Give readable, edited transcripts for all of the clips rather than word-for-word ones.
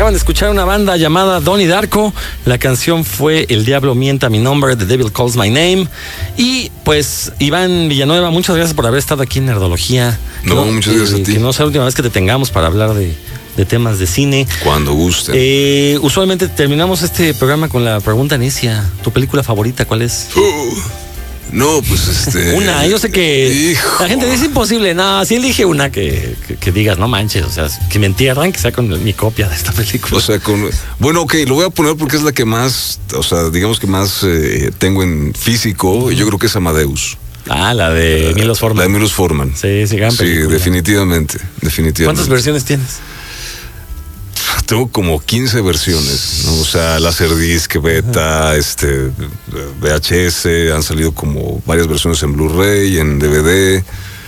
Acaban de escuchar una banda llamada Donnie Darko. La canción fue El Diablo Mienta Mi Nombre, The Devil Calls My Name. Y pues, Iván Villanueva, muchas gracias por haber estado aquí en Nerdología. No, muchas gracias a ti. Que no sea la última vez que te tengamos para hablar de temas de cine. Cuando gusten. Usualmente terminamos este programa con la pregunta necia. ¿Tu película favorita cuál es? No, pues Una, yo sé que hijo. La gente dice imposible. No, si elige una que digas, no manches, o sea, que me entierran, que sea con mi copia de esta película. O sea, bueno, ok, lo voy a poner porque es la que más, o sea, digamos que más tengo en físico. Yo creo que es Amadeus. Ah, la de Milos Forman. La de Milos Forman. Sí, gran película. Sí, definitivamente. ¿Cuántas versiones tienes? Tengo como 15 versiones, ¿no? O sea, Laserdisc, beta, VHS, han salido como varias versiones en Blu-ray, en DVD.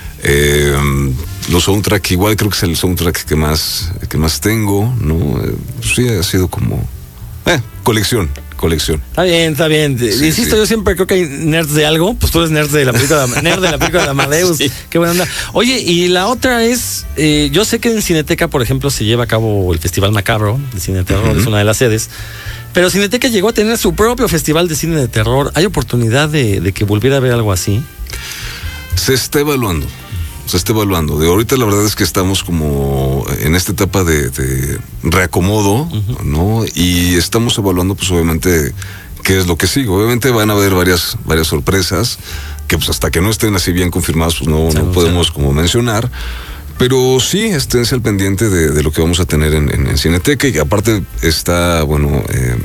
Los soundtrack, igual creo que es el soundtrack que más tengo, ¿no? Sí, ha sido como colección. Está bien. Insisto, yo siempre creo que hay nerds de algo. Pues tú eres nerd de la película de Amadeus. Sí. Qué buena onda. Oye, y la otra es, yo sé que en Cineteca, por ejemplo, se lleva a cabo el Festival Macabro de Cine de Terror, es una de las sedes. Pero Cineteca llegó a tener su propio festival de cine de terror. ¿Hay oportunidad de que volviera a haber algo así? Se está evaluando. De ahorita la verdad es que estamos como en esta etapa de reacomodo, ¿no? Y estamos evaluando, pues obviamente, qué es lo que sigue. Obviamente van a haber varias sorpresas que pues hasta que no estén así bien confirmadas, pues no podemos como mencionar. Pero sí, esténse al pendiente de lo que vamos a tener en Cineteca. Y aparte está, bueno,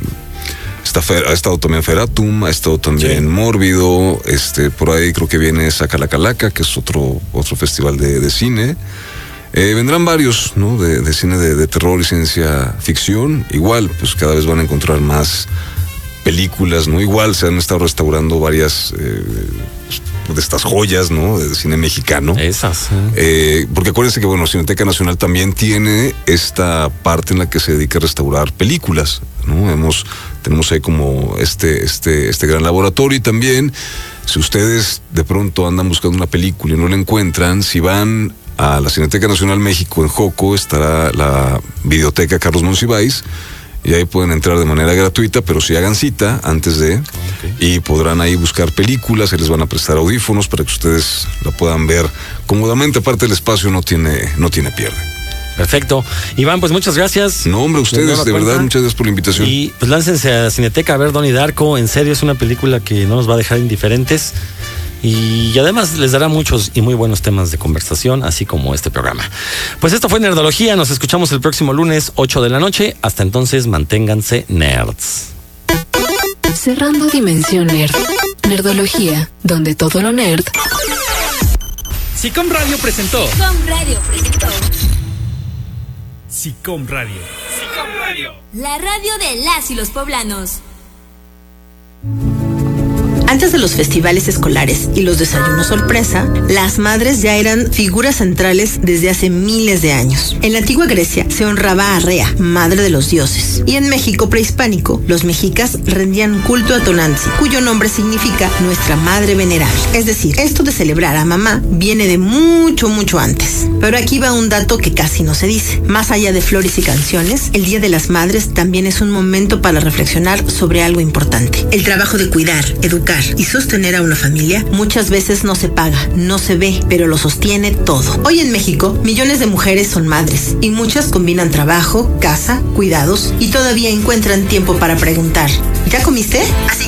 ha estado también Feratum, ha estado también Mórbido, por ahí creo que viene Sacalacalaca, que es otro festival de cine. Vendrán varios, ¿no? De cine de terror y ciencia ficción. Igual, pues cada vez van a encontrar más películas, ¿no? Igual se han estado restaurando varias de estas joyas, ¿no? De cine mexicano. Esas. Porque acuérdense que, bueno, Cineteca Nacional también tiene esta parte en la que se dedica a restaurar películas, ¿no? Tenemos ahí como este gran laboratorio. Y también, si ustedes de pronto andan buscando una película y no la encuentran, si van a la Cineteca Nacional México en Joco, estará la videoteca Carlos Monsiváis, y ahí pueden entrar de manera gratuita, pero si hagan cita antes de, y podrán ahí buscar películas, se les van a prestar audífonos para que ustedes la puedan ver cómodamente. Aparte, el espacio no tiene pierde. Perfecto. Iván, pues muchas gracias. No, hombre, ustedes, de verdad, muchas gracias por la invitación. Y pues láncense a Cineteca a ver Donnie Darko. En serio, es una película que no nos va a dejar indiferentes. Y además les dará muchos y muy buenos temas de conversación, así como este programa. Pues esto fue Nerdología. Nos escuchamos el próximo lunes, 8 de la noche. Hasta entonces, manténganse nerds. Cerrando Dimensión Nerd. Nerdología, donde todo lo nerd. Sicom Radio presentó. Sicom Radio. La radio de las y los poblanos. Antes de los festivales escolares y los desayunos sorpresa, las madres ya eran figuras centrales desde hace miles de años. En la antigua Grecia se honraba a Rea, madre de los dioses. Y en México prehispánico, los mexicas rendían culto a Tonantzi, cuyo nombre significa nuestra madre venerable. Es decir, esto de celebrar a mamá viene de mucho, mucho antes. Pero aquí va un dato que casi no se dice. Más allá de flores y canciones, el Día de las Madres también es un momento para reflexionar sobre algo importante. El trabajo de cuidar, educar y sostener a una familia muchas veces no se paga, no se ve, pero lo sostiene todo. Hoy en México, millones de mujeres son madres y muchas combinan trabajo, casa, cuidados y todavía encuentran tiempo para preguntar: ¿ya comiste? Así